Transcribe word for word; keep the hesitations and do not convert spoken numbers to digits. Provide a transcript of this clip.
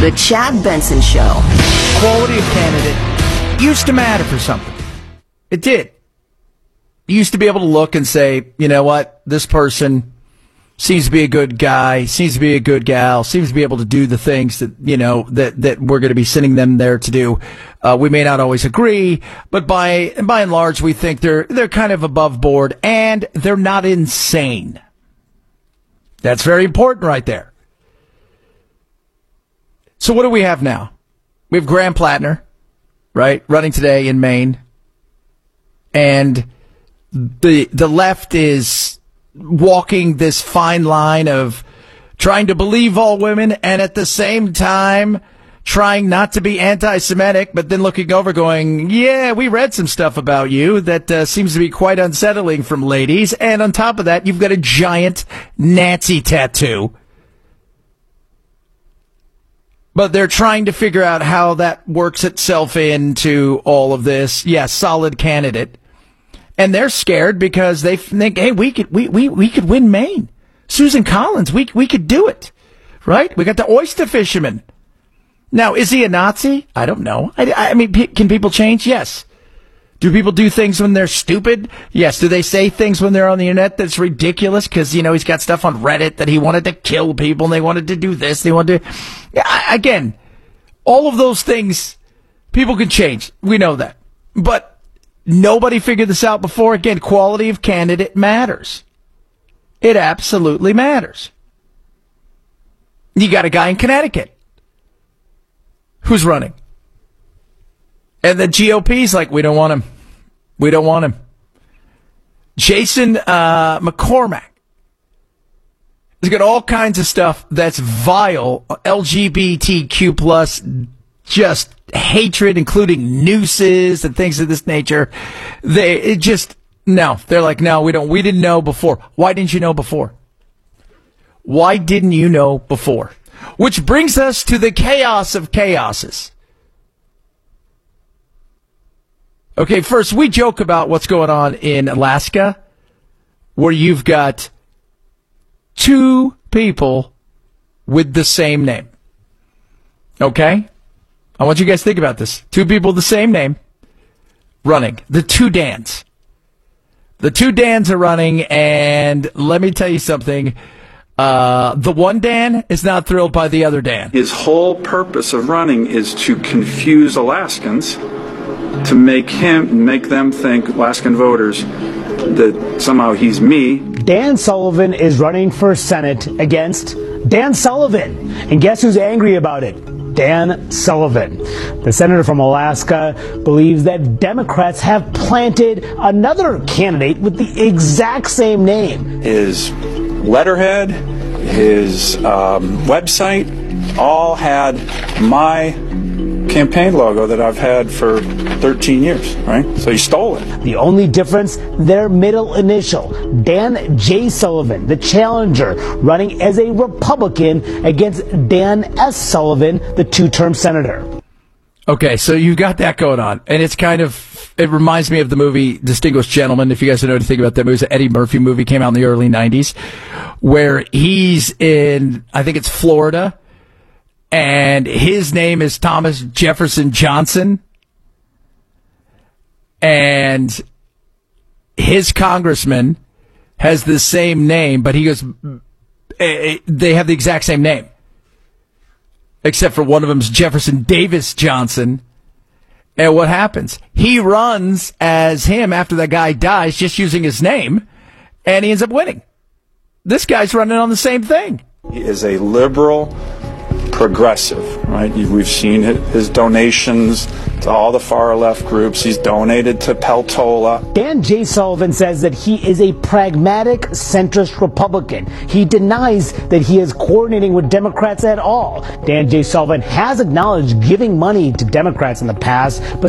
The Chad Benson Show. Quality of candidate used to matter for something. It did. You used to be able to look and say, you know what, this person seems to be a good guy, seems to be a good gal, seems to be able to do the things that, you know, that, that we're going to be sending them there to do. Uh, we may not always agree, but by, by and large, we think they're, they're kind of above board and they're not insane. That's very important right there. So what do we have now? We have Graham Plattner, right, running today in Maine. And the the left is walking this fine line of trying to believe all women and at the same time trying not to be anti-Semitic, but then looking over going, yeah, we read some stuff about you that uh, seems to be quite unsettling from ladies. And on top of that, you've got a giant Nazi tattoo. But they're trying to figure out how that works itself into all of this. Yes, yeah, solid candidate. And they're scared because they think, hey, we could we, we, we could win Maine. Susan Collins, we we could do it. Right? We got the oyster fisherman. Now, is he a Nazi? I don't know. I, I mean, p- can people change? Yes. Do people do things when they're stupid? Yes. Do they say things when they're on the internet that's ridiculous? Because, you know, he's got stuff on Reddit that he wanted to kill people and they wanted to do this. They wanted to... Yeah, again, all of those things, people can change. We know that. But nobody figured this out before. Again, quality of candidate matters. It absolutely matters. You got a guy in Connecticut who's running. And the G O P's like, we don't want him. We don't want him. Jason uh, McCormack has got all kinds of stuff that's vile, L G B T Q plus, just hatred, including nooses and things of this nature. They it just, no. They're like, no, we don't. We didn't know before. Why didn't you know before? Why didn't you know before? Which brings us to the chaos of chaoses. Okay, first, we joke about what's going on in Alaska, where you've got two people with the same name. Okay? I want you guys to think about this. Two people with the same name running. The two Dans. The two Dans are running, and let me tell you something. Uh, the one Dan is not thrilled by the other Dan. His whole purpose of running is to confuse Alaskans, to make him, make them think, Alaskan voters, that somehow he's me. Dan Sullivan is running for Senate against Dan Sullivan. And guess who's angry about it? Dan Sullivan. The senator from Alaska believes that Democrats have planted another candidate with the exact same name. His letterhead, his um, website, all had my campaign logo that I've had for thirteen years, right? So he stole it. The only difference, their middle initial. Dan J. Sullivan, the challenger, running as a Republican against Dan S. Sullivan, the two-term senator. Okay, so you got that going on, and it's kind of, it reminds me of the movie Distinguished Gentleman. If you guys know anything about that movie, it was an Eddie Murphy movie, came out in the early nineties, where he's in, I think it's Florida, and his name is Thomas Jefferson Johnson, and his congressman has the same name, but he goes, they have the exact same name, except for one of them's Jefferson Davis Johnson. And what happens? He runs as him after that guy dies, just using his name, and he ends up winning. This guy's running on the same thing. He is a liberal progressive, right? We've seen his donations to all the far left groups. He's donated to Peltola. Dan J. Sullivan says that he is a pragmatic centrist Republican. He denies that he is coordinating with Democrats at all. Dan J. Sullivan has acknowledged giving money to Democrats in the past, but